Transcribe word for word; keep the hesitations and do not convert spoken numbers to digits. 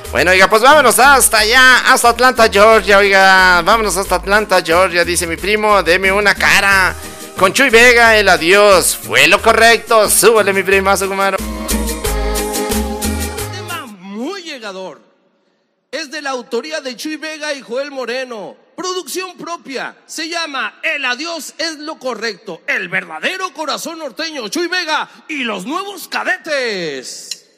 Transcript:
Bueno, oiga, pues vámonos hasta allá, hasta Atlanta, Georgia, oiga, vámonos hasta Atlanta, Georgia, dice mi primo, deme una cara. Con Chuy Vega, el adiós fue lo correcto. Súbale, mi primazo, Kumaro. Un tema muy llegador. Es de la autoría de Chuy Vega y Joel Moreno. Producción propia. Se llama El adiós es lo correcto. El verdadero corazón norteño. Chuy Vega y los nuevos Cadetes.